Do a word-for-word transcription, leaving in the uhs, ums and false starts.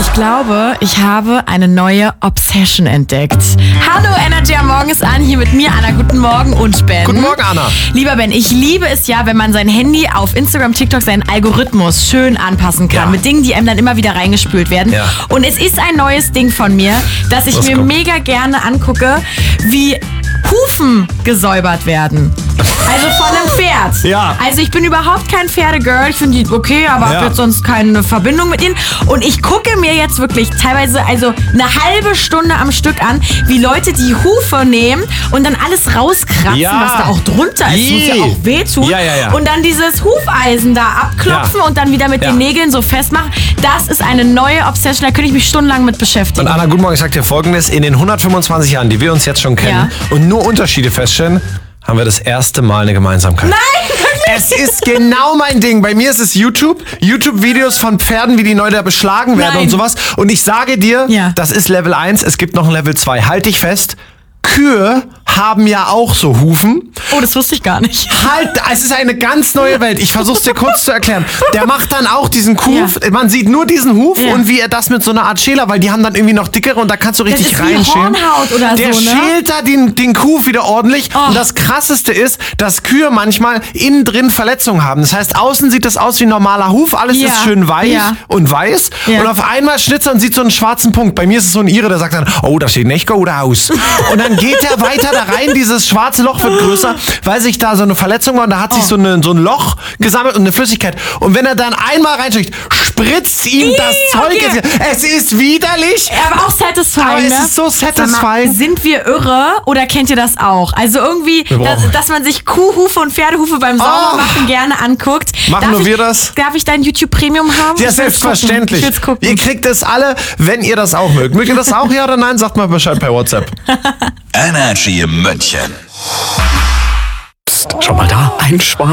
Ich glaube, ich habe eine neue Obsession entdeckt. Hallo, Energy am Morgen ist an, hier mit mir, Anna. Guten Morgen und Ben. Guten Morgen, Anna. Lieber Ben, ich liebe es ja, wenn man sein Handy auf Instagram, TikTok, seinen Algorithmus schön anpassen kann. Ja. Mit Dingen, die einem dann immer wieder reingespült werden. Ja. Und es ist ein neues Ding von mir, dass ich Was mir kommt? mega gerne angucke, wie Hufen gesäubert werden. Also von einem Pferd. Ja. Also ich bin überhaupt kein Pferdegirl. Ich finde die okay, aber Ja. habe jetzt sonst keine Verbindung mit ihnen. Und ich gucke mir jetzt wirklich teilweise also eine halbe Stunde am Stück an, wie Leute die Hufe nehmen und dann alles rauskratzen, Ja. was da auch drunter ist. Das muss ja Ih. auch wehtun. Ja, ja, ja. Und dann dieses Hufeisen da abklopfen Ja. und dann wieder mit Ja. den Nägeln so festmachen. Das ist eine neue Obsession. Da könnte ich mich stundenlang mit beschäftigen. Und Anna, guten Morgen, ich sag dir Folgendes. In den hundertfünfundzwanzig Jahren, die wir uns jetzt schon kennen Ja. und nur Unterschiede feststellen, haben wir das erste Mal eine Gemeinsamkeit. Nein, wirklich? Es ist genau mein Ding. Bei mir ist es YouTube. YouTube-Videos von Pferden, wie die neu da beschlagen werden Nein. und sowas. Und ich sage dir, Ja. das ist Level eins. Es gibt noch ein Level zwei. Halt dich fest. Kühe haben ja auch so Hufen. Oh, das wusste ich gar nicht. Halt, es ist eine ganz neue Welt. Ich versuch's dir kurz zu erklären. Der macht dann auch diesen Huf. Ja. Man sieht nur diesen Huf Ja. und wie er das mit so einer Art Schäler, weil die haben dann irgendwie noch dickere und da kannst du Das richtig ist wie reinschälen. Hornhaut oder Der so, ne? schält da den, den Kuh wieder ordentlich. Oh. Und das Krasseste ist, dass Kühe manchmal innen drin Verletzungen haben. Das heißt, außen sieht das aus wie ein normaler Huf. Alles Ja. ist schön weich Ja. und weiß. Ja. Und auf einmal schnitzt er und sieht so einen schwarzen Punkt. Bei mir ist es so ein Ire, der sagt dann, oh, das sieht nicht gut aus. Und dann geht er weiter da rein, dieses schwarze Loch wird größer, weil sich da so eine Verletzung war und da hat sich Oh. so, eine, so ein Loch gesammelt und eine Flüssigkeit. Und wenn er dann einmal reinsteckt, spritzt ihm Ih, das Zeug. okay. ins Gesicht. Es ist widerlich. Aber auch satisfying, Aber es ne? ist so Sag mal, satisfying. sind wir irre oder kennt ihr das auch? Also irgendwie, dass, brauchen- dass man sich Kuhhufe und Pferdehufe beim Saubermachen gerne anguckt. Machen Darf nur ich, wir das? Darf ich dein YouTube Premium haben? Ja, Ich will's gucken. selbstverständlich. Ich will's gucken. Ihr kriegt es alle, wenn ihr das auch mögt. Mögt ihr das auch, ja oder nein? Sagt mal Bescheid per WhatsApp. Energy München. Psst, schon mal da? Ein Schwarm.